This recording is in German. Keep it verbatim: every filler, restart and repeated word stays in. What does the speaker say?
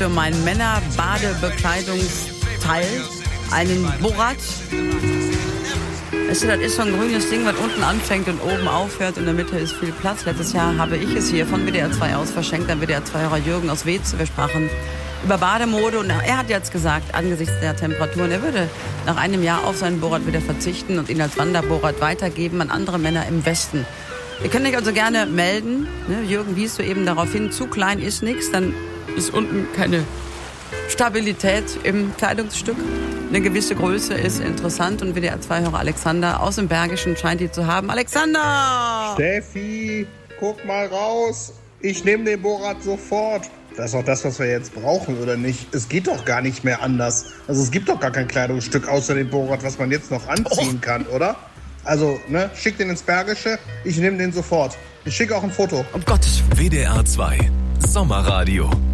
für mein Männer-Badebekleidungsteil einen Borat. Weißt du, das ist so ein grünes Ding, was unten anfängt und oben aufhört. In der Mitte ist viel Platz. Letztes Jahr habe ich es hier von W D R zwei aus verschenkt an W D R zwei-Hörer Jürgen aus Wetze. Wir sprachen über Bademode und er hat jetzt gesagt, angesichts der Temperaturen, er würde nach einem Jahr auf seinen Borat wieder verzichten und ihn als Wanderborat weitergeben an andere Männer im Westen. Ihr könnt euch also gerne melden. Ne? Jürgen wies so eben darauf hin, zu klein ist nichts, dann ist unten keine Stabilität im Kleidungsstück. Eine gewisse Größe ist interessant und W D R zwei-Hörer Alexander aus dem Bergischen scheint die zu haben. Alexander! Steffi, guck mal raus. Ich nehme den Borat sofort. Das ist doch das, was wir jetzt brauchen, oder nicht? Es geht doch gar nicht mehr anders. Also es gibt doch gar kein Kleidungsstück außer dem Borat, was man jetzt noch anziehen oh. kann, oder? Also, ne, schick den ins Bergische, ich nehme den sofort. Ich schicke auch ein Foto. Um Gottes Willen. W D R zwei Sommerradio.